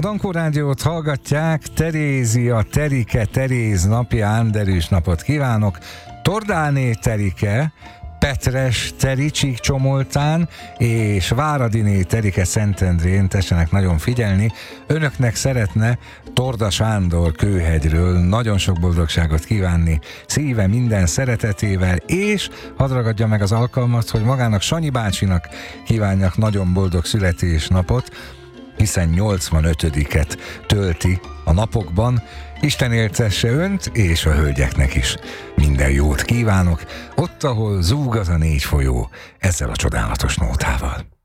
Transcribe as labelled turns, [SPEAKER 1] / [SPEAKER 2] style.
[SPEAKER 1] Dankó Rádiót hallgatják, Terézia, Terike, Teréz napján derűs napot kívánok. Tordáné Terike, Petres Teri Csíkcsomoltán és Váradiné Terike Szentendrén, tessenek nagyon figyelni. Önöknek szeretne Torda Sándor Kőhegyről nagyon sok boldogságot kívánni szíve minden szeretetével, és hadd ragadja meg az alkalmat, hogy magának Sanyi bácsinak kívánjak nagyon boldog születésnapot, hiszen 85-et tölti a napokban. Isten éltesse önt és a hölgyeknek is. Minden jót kívánok, ott, ahol zúg az a 4 folyó, ezzel a csodálatos nótával.